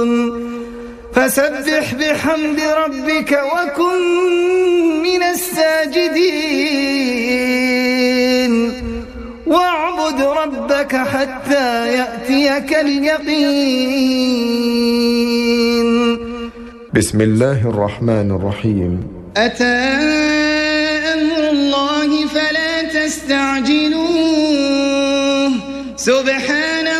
فسبح بحمد ربك وكن من الساجدين واعبد ربك حتى يأتيك اليقين. بسم الله الرحمن الرحيم. أتى أمر الله فلا تستعجلوه سبحانه